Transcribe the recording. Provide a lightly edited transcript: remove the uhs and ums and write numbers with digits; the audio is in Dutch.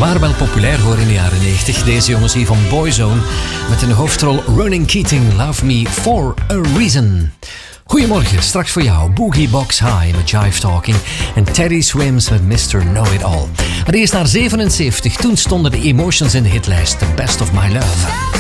waren wel populair hoor in de jaren 90. Deze jongens hier van Boyzone met in de hoofdrol Ronan Keating, Love Me For A Reason. Goedemorgen, straks voor jou Boogie Box High met Jive Talking en Teddy Swims met Mr. Know It All. Maar eerst naar 77, toen stonden de Emotions in de hitlijst, The Best of My Love.